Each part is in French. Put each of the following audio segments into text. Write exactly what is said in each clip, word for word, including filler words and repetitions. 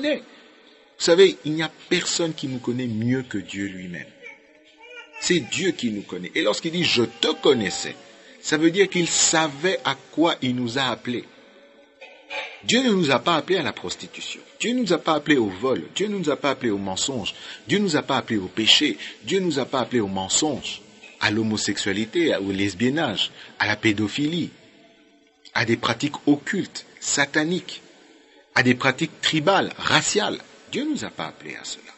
connaît. Vous savez, il n'y a personne qui nous connaît mieux que Dieu lui-même. C'est Dieu qui nous connaît. Et lorsqu'il dit « je te connaissais », ça veut dire qu'il savait à quoi il nous a appelés. Dieu ne nous a pas appelés à la prostitution. Dieu ne nous a pas appelés au vol. Dieu ne nous a pas appelés au mensonge. Dieu ne nous a pas appelés au péché. Dieu ne nous a pas appelés au mensonge, à l'homosexualité, au lesbiennage, à la pédophilie, à des pratiques occultes, sataniques, à des pratiques tribales, raciales. Dieu ne nous a pas appelés à cela.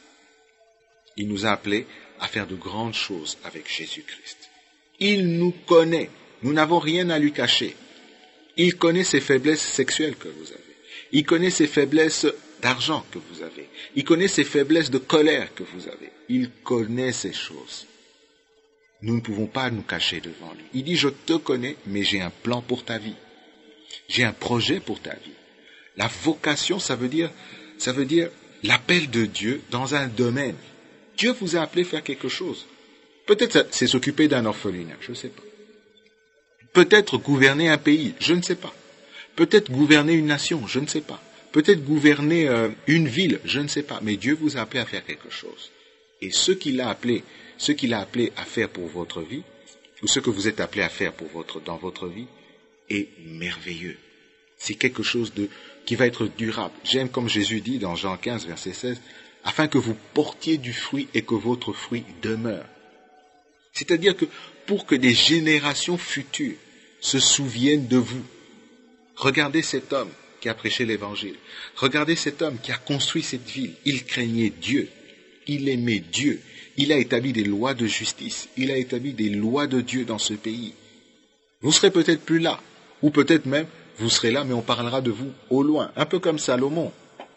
Il nous a appelés à faire de grandes choses avec Jésus-Christ. Il nous connaît. Nous n'avons rien à lui cacher. Il connaît ses faiblesses sexuelles que vous avez. Il connaît ses faiblesses d'argent que vous avez. Il connaît ses faiblesses de colère que vous avez. Il connaît ces choses. Nous ne pouvons pas nous cacher devant lui. Il dit, je te connais, mais j'ai un plan pour ta vie. J'ai un projet pour ta vie. La vocation, ça veut dire, ça veut dire l'appel de Dieu dans un domaine. Dieu vous a appelé à faire quelque chose. Peut-être c'est s'occuper d'un orphelinat, je ne sais pas. Peut-être gouverner un pays, je ne sais pas. Peut-être gouverner une nation, je ne sais pas. Peut-être gouverner euh, une ville, je ne sais pas. Mais Dieu vous a appelé à faire quelque chose. Et ce qu'il a appelé, ce qu'il a appelé à faire pour votre vie, ou ce que vous êtes appelé à faire pour votre, dans votre vie, est merveilleux. C'est quelque chose de, qui va être durable. J'aime comme Jésus dit dans Jean quinze, verset seize, afin que vous portiez du fruit et que votre fruit demeure. C'est-à-dire que pour que des générations futures se souviennent de vous, regardez cet homme qui a prêché l'évangile. Regardez cet homme qui a construit cette ville. Il craignait Dieu. Il aimait Dieu. Il a établi des lois de justice. Il a établi des lois de Dieu dans ce pays. Vous serez peut-être plus là. Ou peut-être même, vous serez là, mais on parlera de vous au loin. Un peu comme Salomon.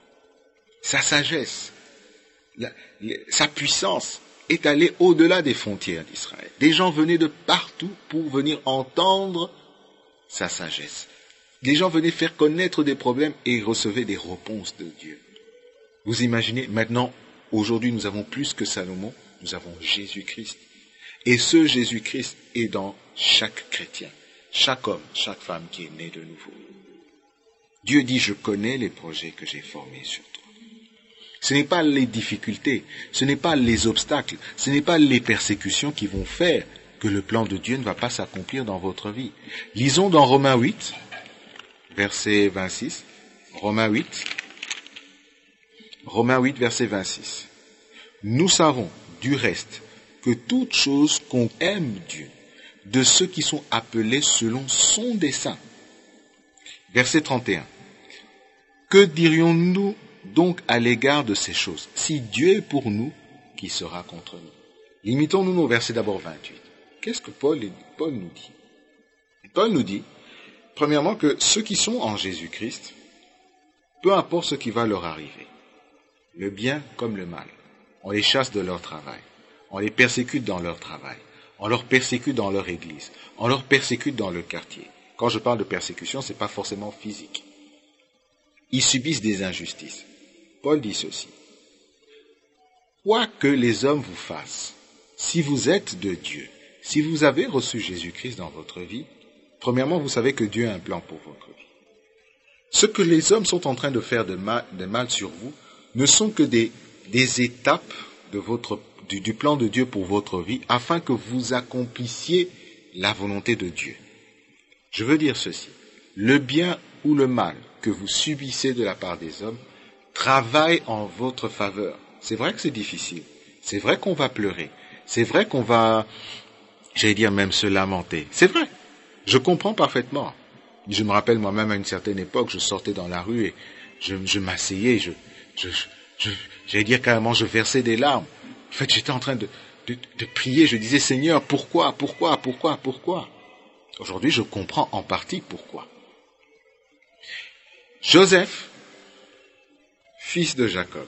Sa sagesse, la, la, sa puissance est allée au-delà des frontières d'Israël. Des gens venaient de partout pour venir entendre sa sagesse. Des gens venaient faire connaître des problèmes et recevaient des réponses de Dieu. Vous imaginez, maintenant, aujourd'hui, nous avons plus que Salomon, nous avons Jésus-Christ. Et ce Jésus-Christ est dans chaque chrétien, chaque homme, chaque femme qui est né de nouveau. Dieu dit, je connais les projets que j'ai formés sur toi. Ce n'est pas les difficultés, ce n'est pas les obstacles, ce n'est pas les persécutions qui vont faire que le plan de Dieu ne va pas s'accomplir dans votre vie. Lisons dans Romains huit, verset vingt-six. Romains huit. Romains huit, verset vingt-six. Nous savons, du reste, que toute chose qu'on aime Dieu, de ceux qui sont appelés selon son dessein. Verset trente et un. Que dirions-nous donc à l'égard de ces choses? Si Dieu est pour nous, qui sera contre nous? Limitons-nous au verset d'abord vingt-huit. Qu'est-ce que Paul, Paul nous dit? Paul nous dit, premièrement, que ceux qui sont en Jésus-Christ, peu importe ce qui va leur arriver, le bien comme le mal, on les chasse de leur travail, on les persécute dans leur travail, on leur persécute dans leur église, on leur persécute dans leur quartier. Quand je parle de persécution, ce n'est pas forcément physique. Ils subissent des injustices. Paul dit ceci. Quoi que les hommes vous fassent, si vous êtes de Dieu, si vous avez reçu Jésus-Christ dans votre vie, premièrement, vous savez que Dieu a un plan pour votre vie. Ce que les hommes sont en train de faire de mal, de mal sur vous ne sont que des, des étapes de votre, du, du plan de Dieu pour votre vie afin que vous accomplissiez la volonté de Dieu. Je veux dire ceci. Le bien ou le mal que vous subissez de la part des hommes travaille en votre faveur. C'est vrai que c'est difficile. C'est vrai qu'on va pleurer. C'est vrai qu'on va, j'allais dire même se lamenter. C'est vrai. Je comprends parfaitement. Je me rappelle moi-même à une certaine époque, je sortais dans la rue et je, je m'asseyais, je, je, je, j'allais dire carrément, je versais des larmes. En fait, j'étais en train de, de, de prier. Je disais, Seigneur, pourquoi, pourquoi, pourquoi, pourquoi? Aujourd'hui, je comprends en partie pourquoi. Joseph, fils de Jacob.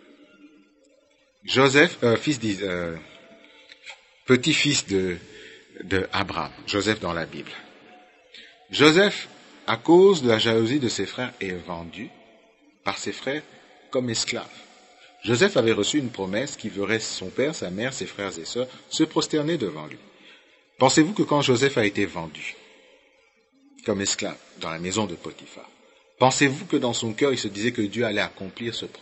Joseph, euh, fils d'Is- euh, petit-fils de, de Abraham. Joseph dans la Bible. Joseph, à cause de la jalousie de ses frères, est vendu par ses frères comme esclave. Joseph avait reçu une promesse qui verrait son père, sa mère, ses frères et sœurs se prosterner devant lui. Pensez-vous que quand Joseph a été vendu comme esclave dans la maison de Potiphar, pensez-vous que dans son cœur il se disait que Dieu allait accomplir ce projet?